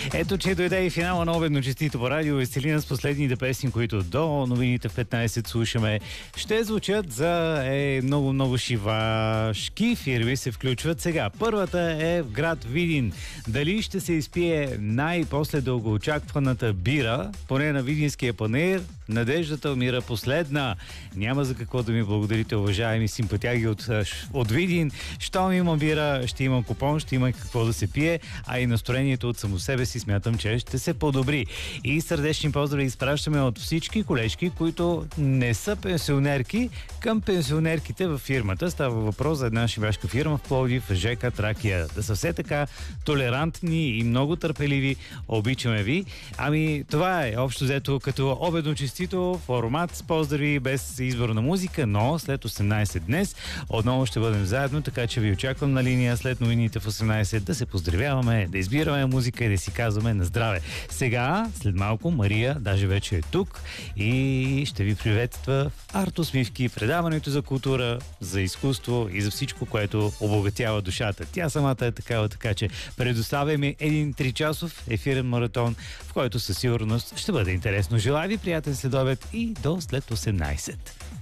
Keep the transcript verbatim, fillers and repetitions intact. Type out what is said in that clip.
Ето, че дойде и финала на обедно честито по радио Веселина с последните песни, които до новините в петнайсет слушаме. Ще звучат за е, много-много шивашки фирми се включват сега. Първата е в град Видин. Дали ще се изпие най-после дългоочакваната бира, поне на Видинския панаир, надеждата умира последна. Няма за какво да ми благодарите, уважаеми симпатяги от, от Видин. Щом има бира, ще има купон, ще има какво да се пие, а и настроението от само себе си смятам, че ще се подобри. И сърдечни поздрави изпращаме от всички колежки, които не са пенсионерки, към пенсионерките във фирмата. Става въпрос за една шивашка фирма в Пловдив, ЖК Тракия. Да са все така толерантни и много търпеливи. Обичаме ви. Ами, това е общо взето като обедно честито формат с поздрави без избор на музика, но след осемнайсет днес отново ще бъдем заедно, така че ви очаквам на линия след новините в осемнайсет да се поздравяваме, да избираме музика и да си казваме на здраве. Сега, след малко, Мария даже вече е тук и ще ви приветства в Артосмивки, предаването за култура, за изкуство и за всичко, което обогатява душата. Тя самата е такава, така че предоставяме един тричасов ефирен маратон, в който със сигурност ще бъде интересно. Желая ви приятен следобед и до след осемнайсет.